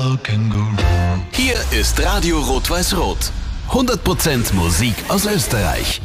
Hier ist Radio Rot-Weiß-Rot. 100% Musik aus Österreich.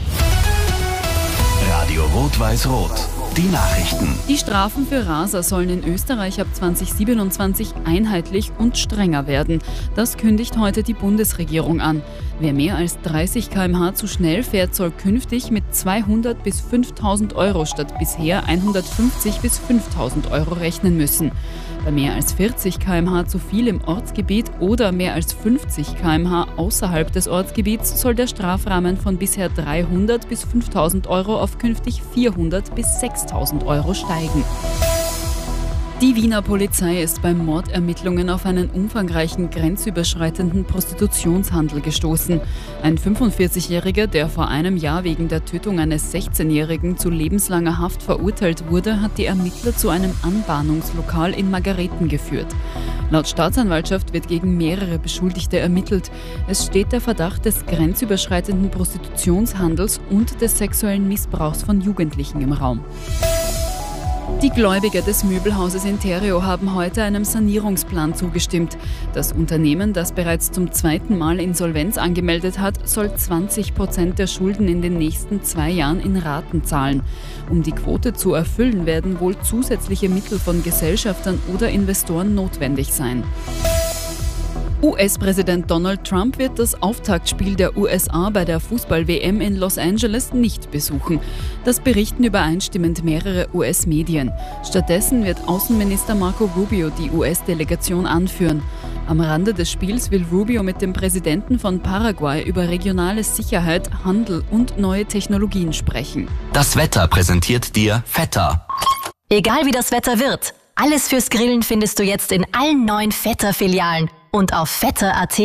Radio Rot-Weiß-Rot. Die Nachrichten. Die Strafen für Raser sollen in Österreich ab 2027 einheitlich und strenger werden. Das kündigt heute die Bundesregierung an. Wer mehr als 30 km/h zu schnell fährt, soll künftig mit 200 bis 5.000 Euro statt bisher 150 bis 5.000 Euro rechnen müssen. Bei mehr als 40 km/h zu viel im Ortsgebiet oder mehr als 50 km/h außerhalb des Ortsgebiets soll der Strafrahmen von bisher 300 bis 5.000 Euro auf künftig 400 bis 6.000 Euro steigen. Die Wiener Polizei ist bei Mordermittlungen auf einen umfangreichen grenzüberschreitenden Prostitutionshandel gestoßen. Ein 45-Jähriger, der vor einem Jahr wegen der Tötung eines 16-Jährigen zu lebenslanger Haft verurteilt wurde, hat die Ermittler zu einem Anbahnungslokal in Margareten geführt. Laut Staatsanwaltschaft wird gegen mehrere Beschuldigte ermittelt. Es steht der Verdacht des grenzüberschreitenden Prostitutionshandels und des sexuellen Missbrauchs von Jugendlichen im Raum. Die Gläubiger des Möbelhauses Interio haben heute einem Sanierungsplan zugestimmt. Das Unternehmen, das bereits zum zweiten Mal Insolvenz angemeldet hat, soll 20% der Schulden in den nächsten 2 Jahren in Raten zahlen. Um die Quote zu erfüllen, werden wohl zusätzliche Mittel von Gesellschaftern oder Investoren notwendig sein. US-Präsident Donald Trump wird das Auftaktspiel der USA bei der Fußball-WM in Los Angeles nicht besuchen. Das berichten übereinstimmend mehrere US-Medien. Stattdessen wird Außenminister Marco Rubio die US-Delegation anführen. Am Rande des Spiels will Rubio mit dem Präsidenten von Paraguay über regionale Sicherheit, Handel und neue Technologien sprechen. Das Wetter präsentiert dir Vetter. Egal wie das Wetter wird, alles fürs Grillen findest du jetzt in allen 9 Vetter-Filialen. Und auf vetter.at.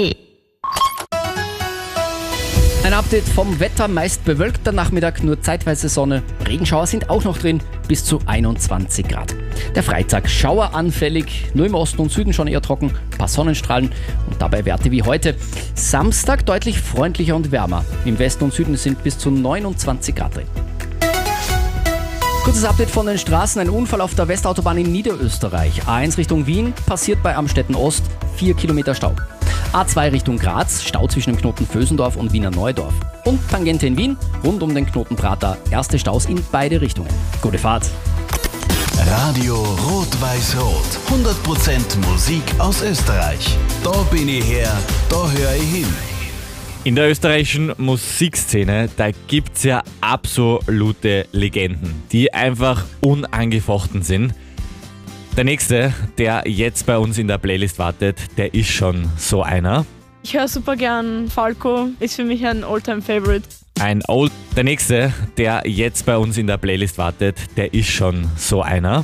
Ein Update vom Wetter, meist bewölkter Nachmittag, nur zeitweise Sonne. Regenschauer sind auch noch drin, bis zu 21 Grad. Der Freitag schaueranfällig, nur im Osten und Süden schon eher trocken, ein paar Sonnenstrahlen und dabei Werte wie heute. Samstag deutlich freundlicher und wärmer. Im Westen und Süden sind bis zu 29 Grad drin. Kurzes Update von den Straßen. Ein Unfall auf der Westautobahn in Niederösterreich. A1 Richtung Wien, passiert bei Amstetten Ost, 4 Kilometer Stau. A2 Richtung Graz, Stau zwischen dem Knoten Vösendorf und Wiener Neudorf. Und Tangente in Wien, rund um den Knoten Prater, erste Staus in beide Richtungen. Gute Fahrt. Radio Rot-Weiß-Rot. 100% Musik aus Österreich. Da bin ich her, da höre ich hin. In der österreichischen Musikszene, da gibt's ja absolute Legenden, die einfach unangefochten sind. Der nächste, der jetzt bei uns in der Playlist wartet, der ist schon so einer. Ich höre super gern Falco, ist für mich ein All-Time-Favorite. Der nächste, der jetzt bei uns in der Playlist wartet, der ist schon so einer.